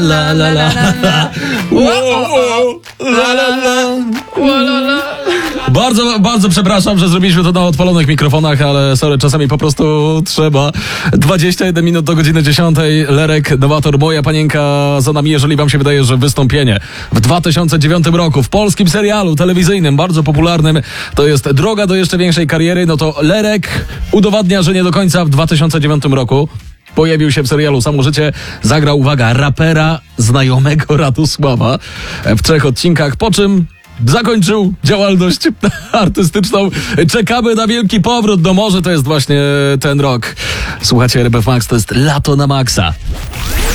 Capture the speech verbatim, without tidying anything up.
La la la la. La la la. Bardzo, bardzo przepraszam, że zrobiliśmy to na odpalonych mikrofonach, ale sorry, czasami po prostu trzeba. dwadzieścia jeden minut do godziny dziesiątej. Lerek, Nowator, Moja Panienka za nami, jeżeli wam się wydaje, że wystąpienie w dwa tysiące dziewiątym roku w polskim serialu telewizyjnym, bardzo popularnym, to jest droga do jeszcze większej kariery, no to Lerek udowadnia, że nie do końca w dwa tysiące dziewiątym roku. Pojawił się w serialu Samo Życie, zagrał, uwaga, rapera znajomego Radosława w trzech odcinkach, po czym zakończył działalność artystyczną. Czekamy na wielki powrót, no może to jest właśnie ten rok. Słuchajcie, R P F Max, to jest lato na maksa.